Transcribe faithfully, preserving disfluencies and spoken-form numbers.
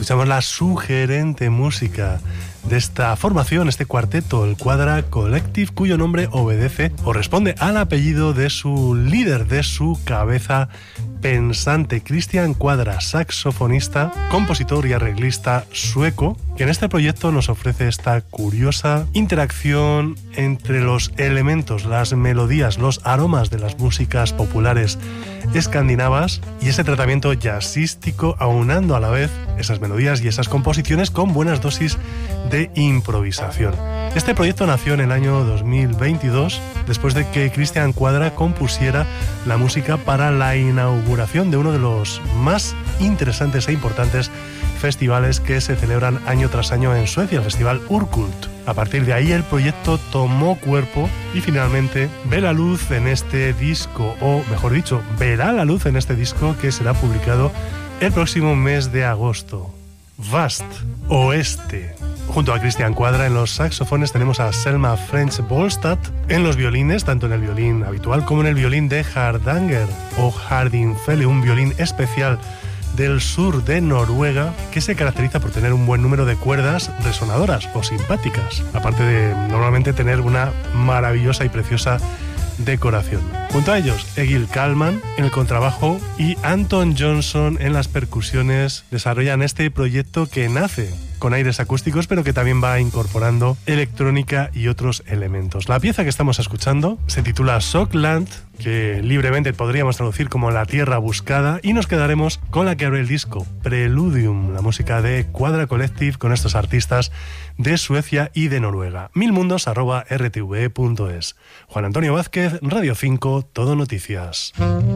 escuchamos la sugerente música de esta formación, este cuarteto, el Quadra Collective, cuyo nombre obedece o responde al apellido de su líder, de su cabeza pensante, Christian Quadra, saxofonista, compositor y arreglista sueco, que en este proyecto nos ofrece esta curiosa interacción entre los elementos, las melodías, los aromas de las músicas populares escandinavas y ese tratamiento jazzístico, aunando a la vez esas melodías y esas composiciones con buenas dosis de improvisación. Este proyecto nació en el año dos mil veintidós, después de que Christian Quadra compusiera la música para la inauguración de uno de los más interesantes e importantes festivales que se celebran año tras año en Suecia, el Festival Urkult. A partir de ahí el proyecto tomó cuerpo y finalmente ve la luz en este disco, o mejor dicho, verá la luz en este disco que será publicado el próximo mes de agosto. Vast, Oeste. Junto a Christian Quadra en los saxofones tenemos a Selma French-Bolstad en los violines, tanto en el violín habitual como en el violín de Hardanger o Hardingfele, un violín especial del sur de Noruega que se caracteriza por tener un buen número de cuerdas resonadoras o simpáticas, aparte de normalmente tener una maravillosa y preciosa decoración. Junto a ellos, Egil Kalman en el contrabajo y Anton Johnson en las percusiones desarrollan este proyecto que nace con aires acústicos, pero que también va incorporando electrónica y otros elementos. La pieza que estamos escuchando se titula Sockland, que libremente podríamos traducir como La Tierra Buscada, y nos quedaremos con la que abre el disco, Preludium, la música de Quadra Collective con estos artistas de Suecia y de Noruega. milmundos arroba r t v e punto es. Juan Antonio Vázquez, Radio cinco, Todo Noticias.